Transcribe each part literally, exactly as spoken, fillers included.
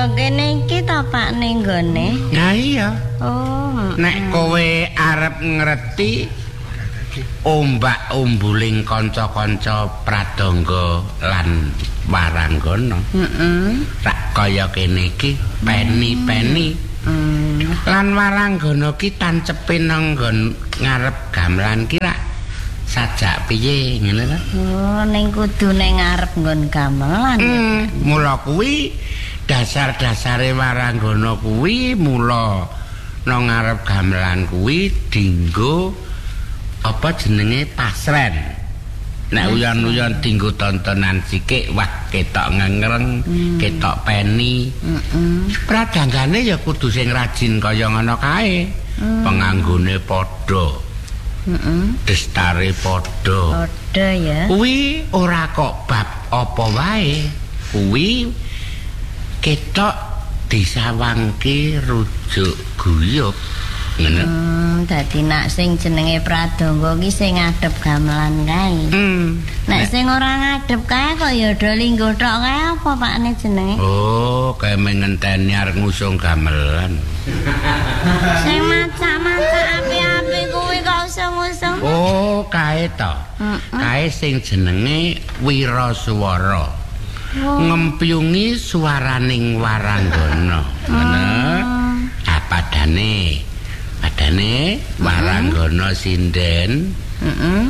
kaya kene iki ta Pak ning nggone. Nah iya. Oh. Nek kowe arep ngerti ombak umbuling kanca-kanca pradangga lan waranggana. Heeh. Rak kaya kene iki peni-peni. Hmm. Lan waranggana ki tancepe nang nggon ngarep gamelan ki rak sajak piye ngene ta? Oh, ning kudu ning ngarep nggon gamelan. Hmm, mula kuwi dasar-dasare waranggana kuwi mula nang ngarep gamelan kuwi dinggo apa jenenge pasren. Nek uyon-uyon dinggo tontonan sikik wah ketok ngengreng, hmm. ketok peni. Heeh. Pradanggane ya kudu sing rajin kaya ngono kae. Hmm. Penganggone padha. Heeh. Destare padha. Padha ya. Kuwi ora kok bab apa wae. Kuwi ketok disawangke rujuk guyub. Ngene. Hmm, dadi nak sing jenenge pradangga ki sing ngadep gamelan kae. Hmm. Nek sing ora ngadep kae kok ya do linggo tok kae apa pakne jenenge? Oh, kae ngenteni arep ngusung gamelan. Sing macak-macak api-api kuwi kok usung-usung. Oh, kae to. Kae sing jenenge Wiraswara. Oh. Ngempyungi swaraning waranggana. Ngono. Ah padane. Padane waranggana sinden. Heeh.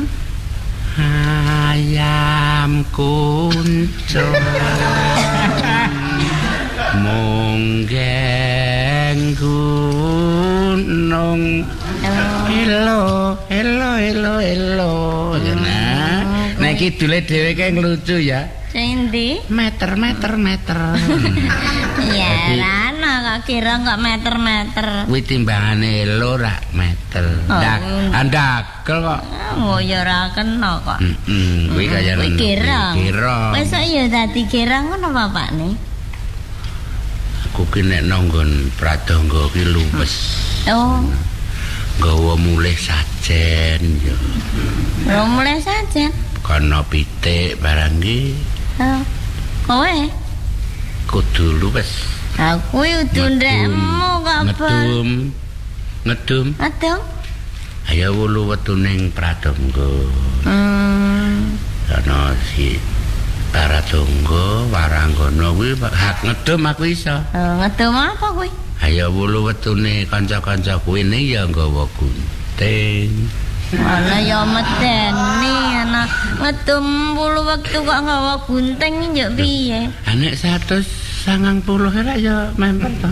Ayam kuncung munggeng gunung. Hello, hello, hello, hello. Nah, nek kidule dhewe kae lucu ya. Sing ndi? Meter, meter, meter. Ya, ana kok kira kok meter-meter. Kuwi timbangane elo rak meter. Ndak, andagel kok. Oh, ya ora kena kok. Heeh, kuwi kaya ngono. Kira. Kira. Wis ya dadi kira ngono bapakne. Aku ki nek nanggon pradangga ki luwes. Oh. Gawa mulih sajen ya. Lho mulih sajen. Kana pitik barang ki. Oh. Kowe Kudu luwes. aku udah ndekmu kabar. Ngedum. Ngedum. Ngedum. Ayo wulu wetu ning pradangga. Hmm. Ana si Pradangga waranggana kuwi hak ngedum aku iso. Oh, ngedum apa kuwi? Ayo wulu wetune kanca-kanca kuwi ning ya nggawa gunting. Ana ya medeni ana ngedum puluh wektu kok nggawa gunting yo piye? Anek seratus sangang puluh ora ya mempet to.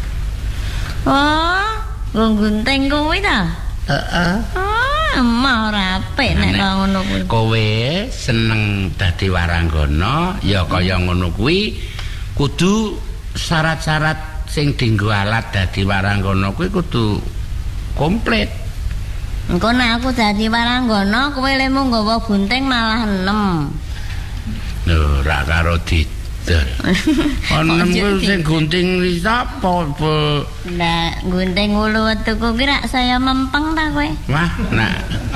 Oh, nggo gunting kuwi ta? Heeh. Oh, emah ora apik nek ngono kuwi. Kowe seneng dadi waranggana ya kaya ngono kuwi kudu syarat-syarat sing dienggo alat dadi waranggana kuwi kudu komplit. Engko nek aku dadi waranggana kowe lemu nggawa gunting malah enem. Lho, ra karo didol. Enem kuwi sing gunting sapa? Ndak gunting ulu wetuku ki rak saya mempeng ta kowe? Wah, nak.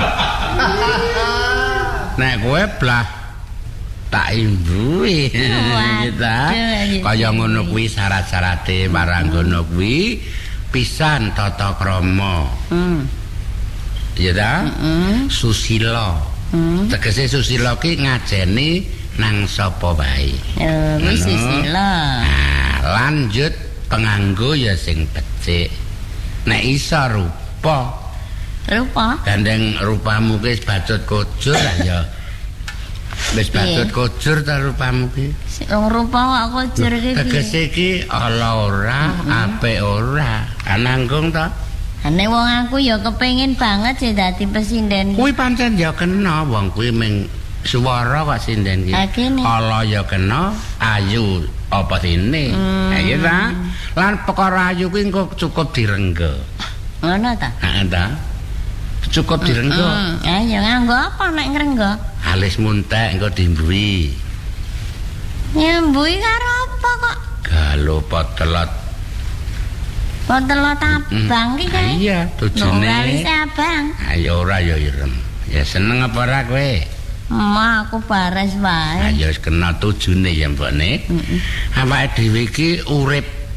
Nek kowe blah tak imbui. Kita kaya ngono kuwi syarat-syarate waranggana kuwi pisan tata krama. Hmm. Ya ta? Mm-hmm. Susila. Mm. Tegese susila ki ngajeni nang sapa wae. Oh, wis susila. Nah, lanjut penganggo ya sing becik. Nek iso rupa. Rupa? Gandeng rupamu ki wis bacut kujur ya. Wis bacut kujur ta rupamu ki? Wong rupa kok kujur ki. Tegese ki ala ora, apik ora. Ananggung ta? Nek wong aku ya kepengin banget sih dadi pesinden. Kuwi pancen ya kena wong kuwi ming swara kok sinden ki. Ala ya kena, ayu apa dene. Ha iya ta? Lan perkara ayu kuwi engko cukup direngga. Ngono ta? Heeh ta. Cukup direngga. Heeh. Ya nganggo apa nek ngrengga? Alis muntek engko dimbui. Nyembui karo apa kok? Galo potelot. Potelot abang ki kae. Iya, tujune. Ora wis abang. Ayo ora ya irem. Ya seneng apa ora kowe? Emah aku bares wae. Ayo wis kena tujune ya mbokne. Heeh. Awake dhewe iki urip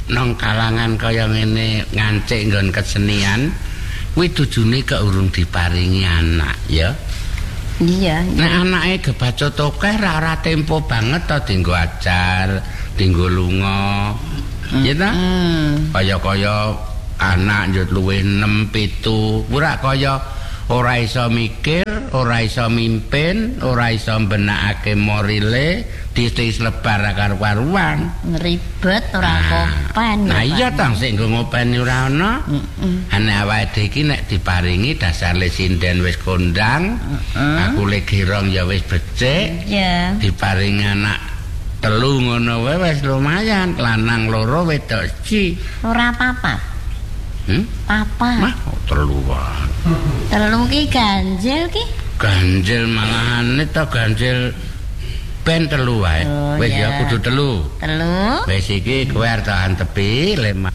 nang kalangan kaya ngene ngancik nggon kesenian kuwi tujune kok urung diparingi anak ya. Iya. Nek anake gebacut akeh ra ora tempo banget to dienggo ajar, dienggo lunga. Ya ta? Kaya-kaya anak njut luwih enam pitu, ora kaya ora iso mikir, ora iso mimpin, ora iso benakake morile, ditis lebar karo-karuan. Ribet ora kopen. Nah iya tang sik nggo ngopeni ora ana. Ane awake dhewe iki nek diparingi dasar le sinden wis kondang, aku le girong ya wis becik. Iya. Diparingi anak telu ngono wae wis lumayan, lanang loro wedok siji. Ora apa-apa. Hmm? Papa. Mah telu wae. Telu ki ganjil ki. Ganjil malahane to ganjil ben telu wae. Oh, Wis ya kudu telu. Telu. Wis iki kowe arep tak antepi lema.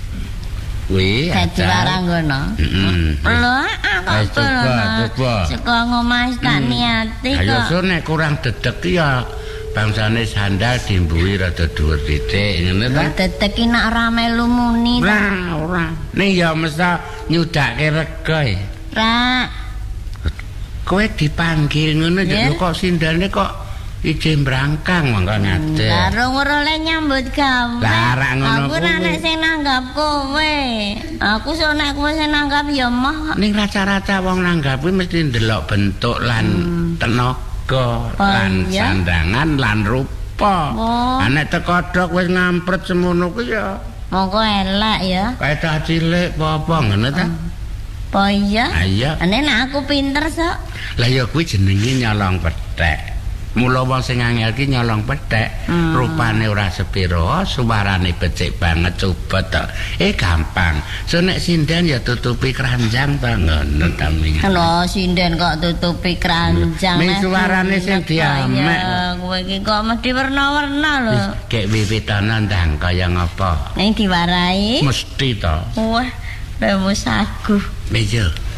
Kuwi dadi waranggono. Heeh. Lho, aku coba. Saka ngomah tak niati kok. Ayo so nek kurang dedek ya bangsane sandal dimbui rada dhuwur titik ngene ta. Dedek ki nek ora melu muni. Ora, ora. Ning ya mesti nyudake rega e. Ra. Kowe dipanggil ngono ya kok sindane kok ijin brangkang mangko ngade. Larung ora le nyambut gawe. Lah ra ngono aku ora nek sing nanggap kowe. Aku sok nek kowe sing nanggap ya moh. Ning raca-raca wong nanggap kuwi mesti ndelok bentuk lan tenaga lan sandangan lan rupa. Nek tekodhok wis ngampret semono kuwi ya mongko elek ya. Kae cah cilik apa ngene ta? Apa iya? Iya. Nek aku pinter sok. Lah ya kuwi jenenge nyolong pethek. Mula wong sing angel ki nyolong pethek, hmm. rupane ora sepiro, suarane becik banget coba to. Eh gampang. So nek sinden ya tutupi keranjang to ngono ta ming. Lho sinden kok tutupi keranjang. Ming suarane sing diamek. Kowe iki kok mesti werna-werna lho. Kek wiwitanan ndang kaya ngapa? Ning diwarai. Mesti to. Wah, remus aku. Mejo.